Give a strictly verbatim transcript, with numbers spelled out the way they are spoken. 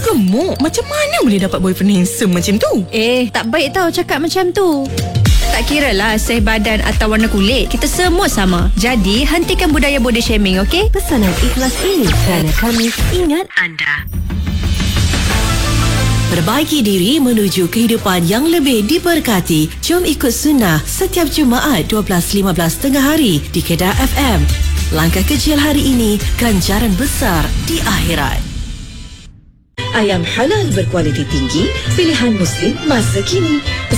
gemuk. Macam mana boleh dapat boyfriend handsome macam tu? Eh, tak baik tau cakap macam tu. Tak kiralah saiz badan atau warna kulit, kita semua sama. Jadi, hentikan budaya body shaming, okey? Pesanan ikhlas ini kerana kami ingat anda. Perbaiki diri menuju kehidupan yang lebih diberkati. Jom ikut sunnah setiap Jumaat dua belas lima belas tengah hari di Kedah F M. Langkah kecil hari ini, ganjaran besar di akhirat. Ayam halal berkualiti tinggi, pilihan Muslim masa kini.